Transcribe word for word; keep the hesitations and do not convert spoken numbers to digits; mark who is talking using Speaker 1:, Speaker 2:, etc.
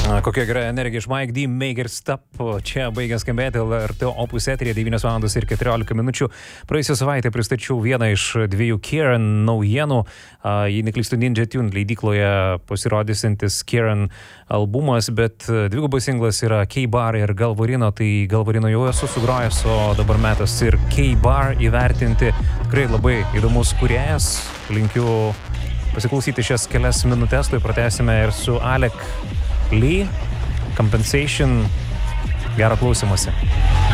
Speaker 1: Kokia gera energija iš Mike D. Make It Stop. Čia baigia skambėti L R T Opus eteryje devynios valandos ir keturiolika minučių. Praėjusią savaitę pristačiau vieną iš dviejų Kieran naujienų. Jei neklystu, Ninja Tune leidykloje pasirodysintis Kieran albumas, bet dvigubas singlas yra K-Bar ir Galvarino. Tai Galvarino jau esu sugrojęs, o dabar metas ir K-Bar įvertinti. Tikrai labai įdomus kūrėjas. Linkiu pasiklausyti šias kelias minutės, tai pratęsime ir su Alec Lee, Compensation. Gero klausymosi.